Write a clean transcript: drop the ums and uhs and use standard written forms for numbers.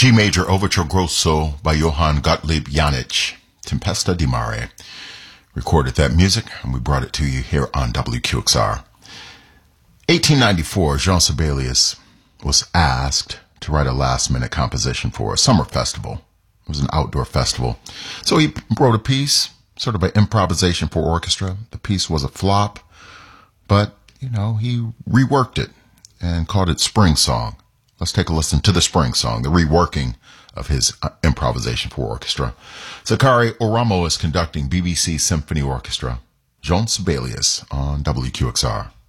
G major overture grosso by Johann Gottlieb Janich, Tempesta di Mare. Recorded that music and we brought it to you here on WQXR. 1894, Jean Sibelius was asked to write a last-minute composition for a summer festival. It was an outdoor festival. So he wrote a piece, sort of an improvisation for orchestra. The piece was a flop, but, he reworked it and called it Spring Song. Let's take a listen to the Spring Song, the reworking of his improvisation for orchestra. Zakari Oramo is conducting BBC Symphony Orchestra. Jean Sibelius on WQXR.